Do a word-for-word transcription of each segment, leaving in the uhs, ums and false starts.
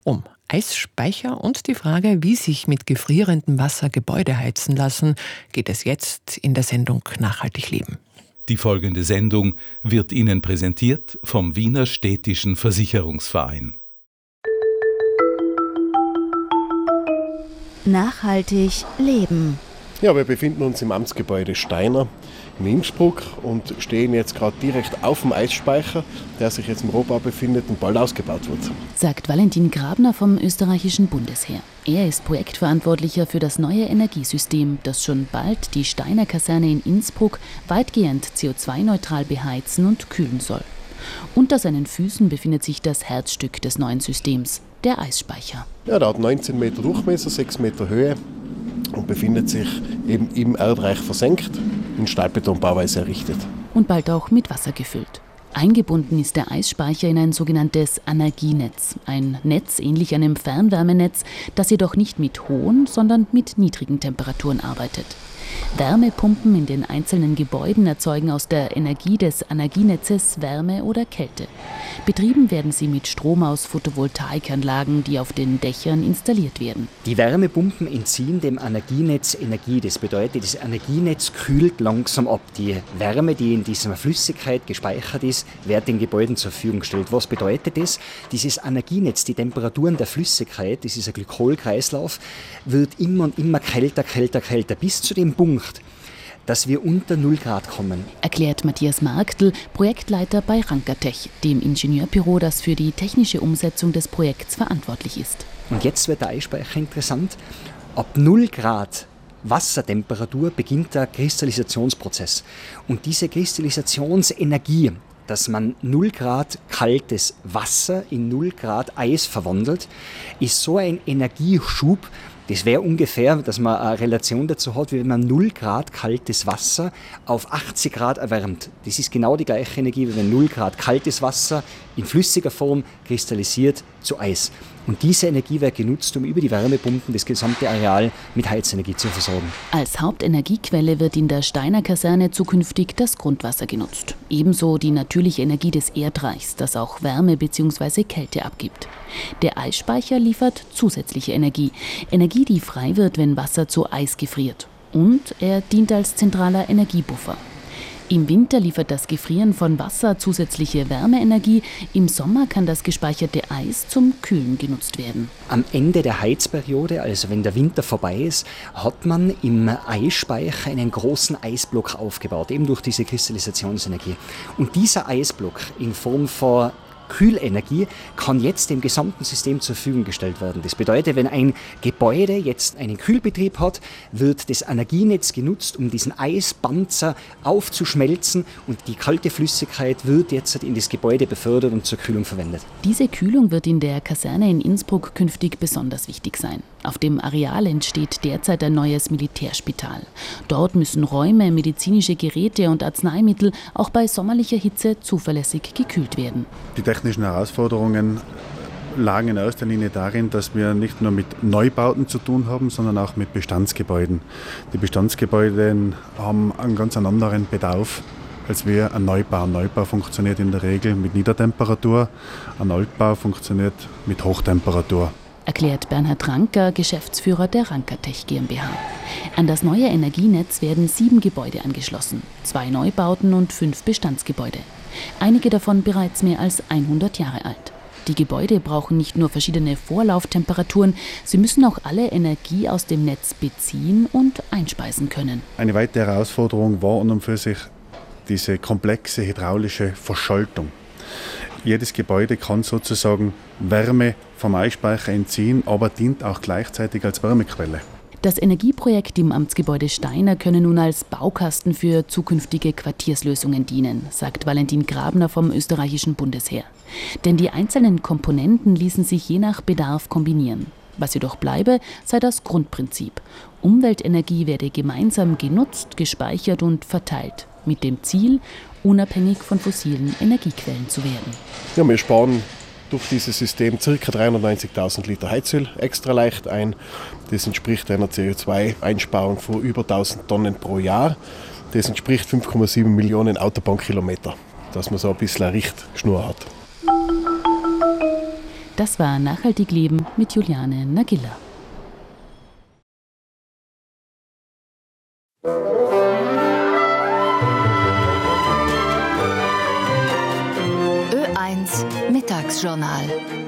Um Eisspeicher und die Frage, wie sich mit gefrierendem Wasser Gebäude heizen lassen, geht es jetzt in der Sendung Nachhaltig leben. Die folgende Sendung wird Ihnen präsentiert vom Wiener Städtischen Versicherungsverein. Nachhaltig leben. Ja, wir befinden uns im Amtsgebäude Steiner in Innsbruck und stehen jetzt gerade direkt auf dem Eisspeicher, der sich jetzt im Rohbau befindet und bald ausgebaut wird. Sagt Valentin Grabner vom österreichischen Bundesheer. Er ist Projektverantwortlicher für das neue Energiesystem, das schon bald die Steiner Kaserne in Innsbruck weitgehend C O zwei neutral beheizen und kühlen soll. Unter seinen Füßen befindet sich das Herzstück des neuen Systems, der Eisspeicher. Ja, der hat neunzehn Meter Durchmesser, sechs Meter Höhe und befindet sich eben im Erdreich versenkt, in Stahlbetonbauweise errichtet. Und bald auch mit Wasser gefüllt. Eingebunden ist der Eisspeicher in ein sogenanntes Energienetz. Ein Netz ähnlich einem Fernwärmenetz, das jedoch nicht mit hohen, sondern mit niedrigen Temperaturen arbeitet. Wärmepumpen in den einzelnen Gebäuden erzeugen aus der Energie des Energienetzes Wärme oder Kälte. Betrieben werden sie mit Strom aus Photovoltaikanlagen, die auf den Dächern installiert werden. Die Wärmepumpen entziehen dem Energienetz Energie. Das bedeutet, das Energienetz kühlt langsam ab. Die Wärme, die in dieser Flüssigkeit gespeichert ist, wird den Gebäuden zur Verfügung gestellt. Was bedeutet das? Dieses Energienetz, die Temperaturen der Flüssigkeit, das ist ein Glykolkreislauf, wird immer und immer kälter, kälter, kälter, bis zu dem Punkt, dass wir unter null Grad kommen. Erklärt Matthias Marktl, Projektleiter bei Rankertech, dem Ingenieurbüro, das für die technische Umsetzung des Projekts verantwortlich ist. Und jetzt wird der Eisspeicher interessant. Ab null Grad Wassertemperatur beginnt der Kristallisationsprozess. Und diese Kristallisationsenergie, dass man null Grad kaltes Wasser in null Grad Eis verwandelt, ist so ein Energieschub. Das wäre ungefähr, dass man eine Relation dazu hat, wie wenn man null Grad kaltes Wasser auf achtzig Grad erwärmt. Das ist genau die gleiche Energie, wie wenn null Grad kaltes Wasser in flüssiger Form kristallisiert zu Eis. Und diese Energie wird genutzt, um über die Wärmepumpen das gesamte Areal mit Heizenergie zu versorgen. Als Hauptenergiequelle wird in der Steiner Kaserne zukünftig das Grundwasser genutzt. Ebenso die natürliche Energie des Erdreichs, das auch Wärme bzw. Kälte abgibt. Der Eisspeicher liefert zusätzliche Energie. Energie, die frei wird, wenn Wasser zu Eis gefriert. Und er dient als zentraler Energiebuffer. Im Winter liefert das Gefrieren von Wasser zusätzliche Wärmeenergie. Im Sommer kann das gespeicherte Eis zum Kühlen genutzt werden. Am Ende der Heizperiode, also wenn der Winter vorbei ist, hat man im Eisspeicher einen großen Eisblock aufgebaut, eben durch diese Kristallisationsenergie. Und dieser Eisblock in Form von Kühlenergie kann jetzt dem gesamten System zur Verfügung gestellt werden. Das bedeutet, wenn ein Gebäude jetzt einen Kühlbetrieb hat, wird das Energienetz genutzt, um diesen Eispanzer aufzuschmelzen und die kalte Flüssigkeit wird jetzt in das Gebäude befördert und zur Kühlung verwendet. Diese Kühlung wird in der Kaserne in Innsbruck künftig besonders wichtig sein. Auf dem Areal entsteht derzeit ein neues Militärspital. Dort müssen Räume, medizinische Geräte und Arzneimittel auch bei sommerlicher Hitze zuverlässig gekühlt werden. Die technischen Herausforderungen lagen in erster Linie darin, dass wir nicht nur mit Neubauten zu tun haben, sondern auch mit Bestandsgebäuden. Die Bestandsgebäude haben einen ganz anderen Bedarf als wir ein Neubau. Ein Neubau funktioniert in der Regel mit Niedertemperatur, ein Altbau funktioniert mit Hochtemperatur. Erklärt Bernhard Ranker, Geschäftsführer der Rankertech GmbH. An das neue Energienetz werden sieben Gebäude angeschlossen, zwei Neubauten und fünf Bestandsgebäude. Einige davon bereits mehr als hundert Jahre alt. Die Gebäude brauchen nicht nur verschiedene Vorlauftemperaturen, sie müssen auch alle Energie aus dem Netz beziehen und einspeisen können. Eine weitere Herausforderung war und für sich diese komplexe hydraulische Verschaltung. Jedes Gebäude kann sozusagen Wärme vom Eisspeicher entziehen, aber dient auch gleichzeitig als Wärmequelle. Das Energieprojekt im Amtsgebäude Steiner könne nun als Baukasten für zukünftige Quartierslösungen dienen, sagt Valentin Grabner vom österreichischen Bundesheer. Denn die einzelnen Komponenten ließen sich je nach Bedarf kombinieren. Was jedoch bleibe, sei das Grundprinzip. Umweltenergie werde gemeinsam genutzt, gespeichert und verteilt. Mit dem Ziel, unabhängig von fossilen Energiequellen zu werden. Ja, wir sparen durch dieses System ca. dreihundertneunzigtausend Liter Heizöl extra leicht ein. Das entspricht einer C O zwei Einsparung von über tausend Tonnen pro Jahr. Das entspricht fünf Komma sieben Millionen Autobahnkilometer, dass man so ein bisschen eine Richtschnur hat. Das war Nachhaltig Leben mit Juliane Nagilla. Ö eins Mittagsjournal.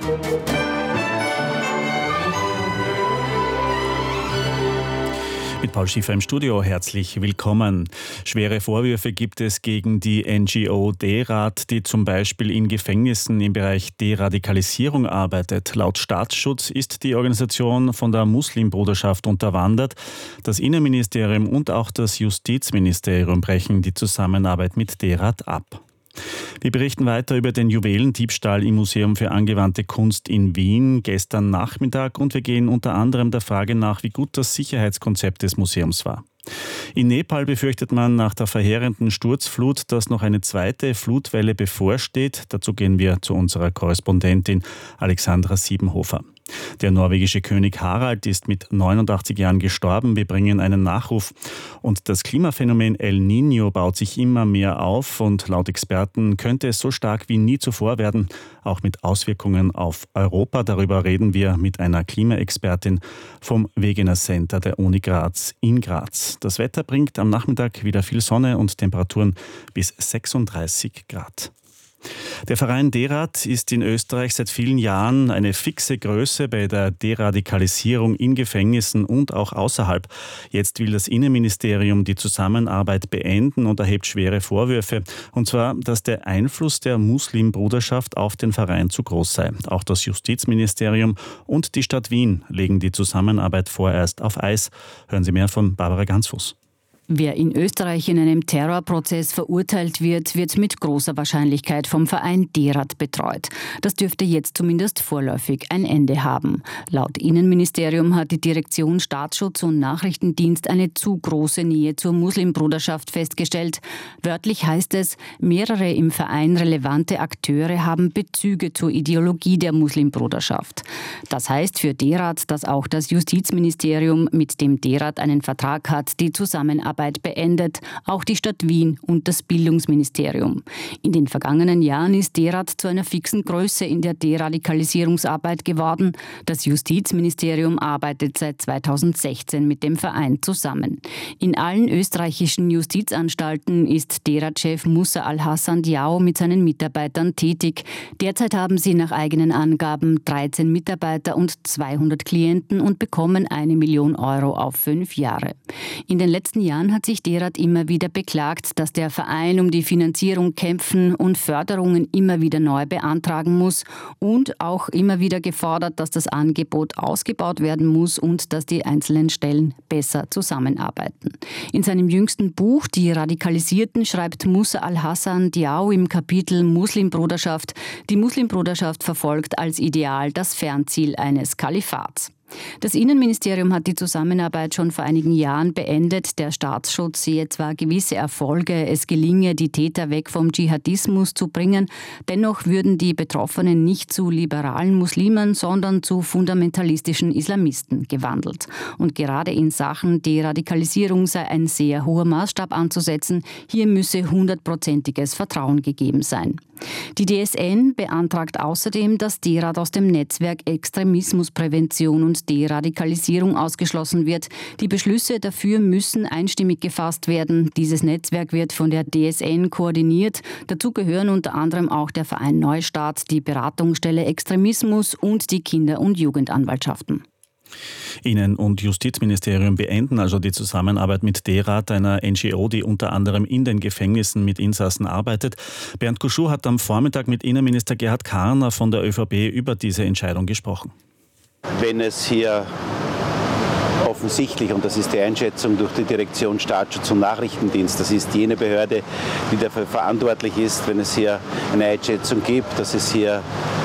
Mit Paul Schiffer im Studio, herzlich willkommen. Schwere Vorwürfe gibt es gegen die N G O D-Rat, die zum Beispiel in Gefängnissen im Bereich Deradikalisierung arbeitet. Laut Staatsschutz ist die Organisation von der Muslimbruderschaft unterwandert. Das Innenministerium und auch das Justizministerium brechen die Zusammenarbeit mit D-Rat ab. Wir berichten weiter über den Juwelendiebstahl im Museum für angewandte Kunst in Wien gestern Nachmittag und wir gehen unter anderem der Frage nach, wie gut das Sicherheitskonzept des Museums war. In Nepal befürchtet man nach der verheerenden Sturzflut, dass noch eine zweite Flutwelle bevorsteht. Dazu gehen wir zu unserer Korrespondentin Alexandra Siebenhofer. Der norwegische König Harald ist mit neunundachtzig Jahren gestorben. Wir bringen einen Nachruf. Und das Klimaphänomen El Niño baut sich immer mehr auf und laut Experten könnte es so stark wie nie zuvor werden, auch mit Auswirkungen auf Europa. Darüber reden wir mit einer Klimaexpertin vom Wegener Center der Uni Graz in Graz. Das Wetter bringt am Nachmittag wieder viel Sonne und Temperaturen bis sechsunddreißig Grad. Der Verein D-Rat ist in Österreich seit vielen Jahren eine fixe Größe bei der Deradikalisierung in Gefängnissen und auch außerhalb. Jetzt will das Innenministerium die Zusammenarbeit beenden und erhebt schwere Vorwürfe. Und zwar, dass der Einfluss der Muslimbruderschaft auf den Verein zu groß sei. Auch das Justizministerium und die Stadt Wien legen die Zusammenarbeit vorerst auf Eis. Hören Sie mehr von Barbara Gansfuß. Wer in Österreich in einem Terrorprozess verurteilt wird, wird mit großer Wahrscheinlichkeit vom Verein D-Rat betreut. Das dürfte jetzt zumindest vorläufig ein Ende haben. Laut Innenministerium hat die Direktion Staatsschutz und Nachrichtendienst eine zu große Nähe zur Muslimbruderschaft festgestellt. Wörtlich heißt es, mehrere im Verein relevante Akteure haben Bezüge zur Ideologie der Muslimbruderschaft. Das heißt für D-Rat, dass auch das Justizministerium, mit dem D-Rat einen Vertrag hat, die Zusammenarbeit beendet, auch die Stadt Wien und das Bildungsministerium. In den vergangenen Jahren ist D-Rat zu einer fixen Größe in der Deradikalisierungsarbeit geworden. Das Justizministerium arbeitet seit zweitausendsechzehn mit dem Verein zusammen. In allen österreichischen Justizanstalten ist D-Rat-Chef Musa Al-Hassan Diao mit seinen Mitarbeitern tätig. Derzeit haben sie nach eigenen Angaben dreizehn Mitarbeiter und zweihundert Klienten und bekommen eine Million Euro auf fünf Jahre. In den letzten Jahren hat sich D-Rat immer wieder beklagt, dass der Verein um die Finanzierung kämpfen und Förderungen immer wieder neu beantragen muss und auch immer wieder gefordert, dass das Angebot ausgebaut werden muss und dass die einzelnen Stellen besser zusammenarbeiten. In seinem jüngsten Buch Die Radikalisierten schreibt Musa Al-Hassan Diao im Kapitel Muslimbruderschaft, die Muslimbruderschaft verfolgt als Ideal das Fernziel eines Kalifats. Das Innenministerium hat die Zusammenarbeit schon vor einigen Jahren beendet. Der Staatsschutz sehe zwar gewisse Erfolge, es gelinge, die Täter weg vom Dschihadismus zu bringen, dennoch würden die Betroffenen nicht zu liberalen Muslimen, sondern zu fundamentalistischen Islamisten gewandelt. Und gerade in Sachen Deradikalisierung sei ein sehr hoher Maßstab anzusetzen. Hier müsse hundertprozentiges Vertrauen gegeben sein. Die D S N beantragt außerdem, dass D-Rat aus dem Netzwerk Extremismusprävention und Deradikalisierung ausgeschlossen wird. Die Beschlüsse dafür müssen einstimmig gefasst werden. Dieses Netzwerk wird von der D S N koordiniert. Dazu gehören unter anderem auch der Verein Neustart, die Beratungsstelle Extremismus und die Kinder- und Jugendanwaltschaften. Innen- und Justizministerium beenden also die Zusammenarbeit mit D-Rat, einer N G O, die unter anderem in den Gefängnissen mit Insassen arbeitet. Bernd Kuschur hat am Vormittag mit Innenminister Gerhard Karner von der ÖVP über diese Entscheidung gesprochen. Wenn es hier offensichtlich, und das ist die Einschätzung durch die Direktion Staatsschutz und Nachrichtendienst, das ist jene Behörde, die dafür verantwortlich ist, wenn es hier eine Einschätzung gibt, dass es hier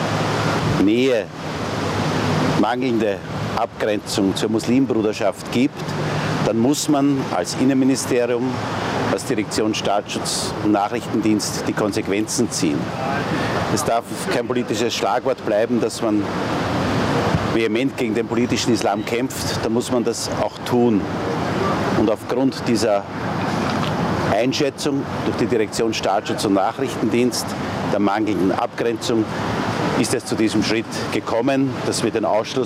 Nähe, mangelnde Abgrenzung zur Muslimbruderschaft gibt, dann muss man als Innenministerium, als Direktion Staatsschutz und Nachrichtendienst die Konsequenzen ziehen. Es darf kein politisches Schlagwort bleiben, dass man vehement gegen den politischen Islam kämpft, dann muss man das auch tun. Und aufgrund dieser Einschätzung durch die Direktion Staatsschutz und Nachrichtendienst, der mangelnden Abgrenzung, ist es zu diesem Schritt gekommen, dass wir den Ausschluss